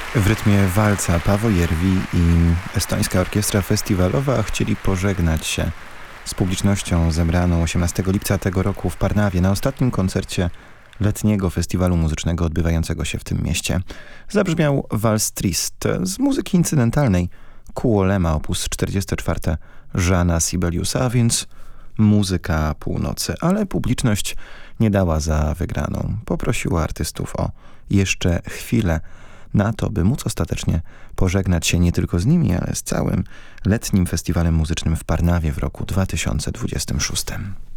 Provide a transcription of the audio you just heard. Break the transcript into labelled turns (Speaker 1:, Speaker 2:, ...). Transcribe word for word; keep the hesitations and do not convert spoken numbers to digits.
Speaker 1: W rytmie walca Paavo Järvi i estońska orkiestra festiwalowa chcieli pożegnać się z publicznością zebraną osiemnastego lipca tego roku w Parnawie na ostatnim koncercie letniego festiwalu muzycznego odbywającego się w tym mieście. Zabrzmiał Wals Triste z muzyki incydentalnej Kuolema op. czterdzieści cztery Jeana Sibeliusa, a więc muzyka północy, ale publiczność nie dała za wygraną. Poprosiła artystów o jeszcze chwilę na to, by móc ostatecznie pożegnać się nie tylko z nimi, ale z całym letnim festiwalem muzycznym w Parnawie w roku dwa tysiące dwudziestym szóstym.